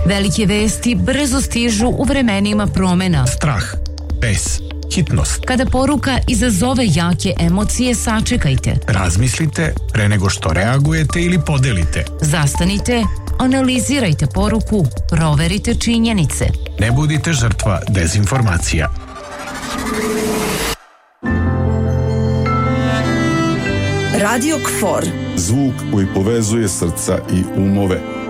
Velike vesti brzo stižu u vremenima promena. Strah, bes, hitnost. Kada poruka izazove jake emocije, sačekajte. Razmislite pre nego što reagujete ili podelite. Zastanite, analizirajte poruku, proverite činjenice. Ne budite žrtva dezinformacija. Radio KFOR. Zvuk koji povezuje srca i umove.